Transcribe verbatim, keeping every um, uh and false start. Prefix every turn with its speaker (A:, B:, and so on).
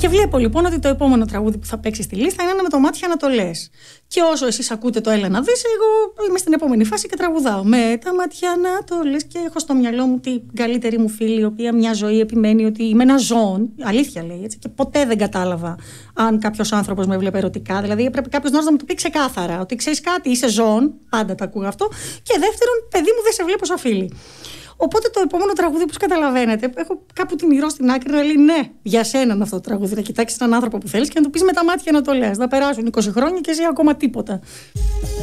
A: Και βλέπω λοιπόν ότι το επόμενο τραγούδι που θα παίξει στη λίστα είναι ένα με το μάτια Ανατολές. Και όσο εσείς ακούτε το Έλα να δεις, εγώ είμαι στην επόμενη φάση και τραγουδάω. Με τα μάτια Ανατολές και έχω στο μυαλό μου την καλύτερη μου φίλη, η οποία μια ζωή επιμένει ότι είμαι ένα ζώον. Αλήθεια λέει έτσι. Και ποτέ δεν κατάλαβα αν κάποιος άνθρωπος με έβλεπε ερωτικά. Δηλαδή έπρεπε κάποιος να μου το πει ξεκάθαρα. Ότι ξέρεις κάτι, είσαι ζώον. Πάντα τα ακούγα αυτό. Και δεύτερον, παιδί μου, δεν σε βλέπω σαν φίλη. Οπότε το επόμενο τραγούδι, όπως καταλαβαίνετε, έχω κάπου τη μυρό στην άκρη να λέει ναι, για σένα είναι αυτό το τραγούδι. Να κοιτάξεις έναν άνθρωπο που θέλεις και να του πεις με τα μάτια Ανατολές. Να περάσουν είκοσι χρόνια και εσύ ακόμα τίποτα.